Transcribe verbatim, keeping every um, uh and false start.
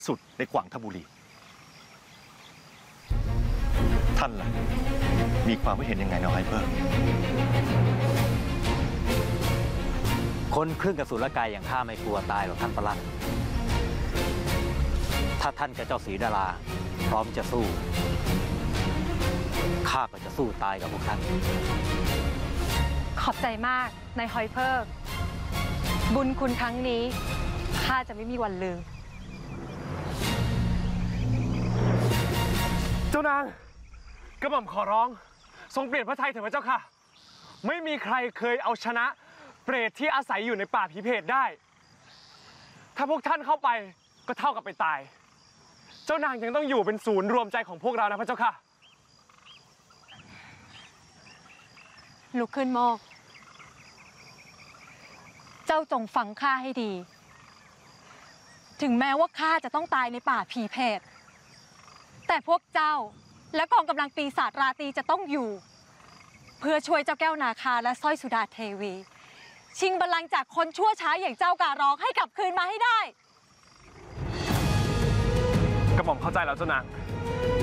สุดในกวางทบุรีท่านล่ะมีความคิดเห็นยังไงเนาะไฮเปอร์คนครึ่งกสุรกายอย่างข้าไม่กลัวตายหรอกท่านประหลัดถ้าท่านกับเจ้าศรีดาราพร้อมจะสู้ข้าก็จะสู้ตายกับพวกท่านขอบใจมากนายฮอยเพิร์กบุญคุณครั้งนี้ข้าจะไม่มีวันลืมเจ้านางกระหม่อมขอร้องทรงเปลี่ยนพระทัยเถิดพระเจ้าค่ะไม่มีใครเคยเอาชนะเปรตที่อาศัยอยู่ในป่าผีเพศได้ถ้าพวกท่านเข้าไปก็เท่ากับไปตายเจ้านางยังต้องอยู่เป็นศูนย์รวมใจของพวกเรานะพระเจ้าค่ะลุกขึ้นโมกเจ้าจงฟังข้าให้ดีถึงแม้ว่าข้าจะต้องตายในป่าผีเพศแต่พวกเจ้าและกองกำลังปีศาจราตรีจะต้องอยู่เพื่อช่วยเจ้าแก้วนาคาและสร้อยสุดาเทวีชิงบัลลังก์จากคนชั่วช้าอย่างเจ้าการร้องให้กลับคืนมาให้ได้กระหม่อมเข้าใจแล้วเจ้านาง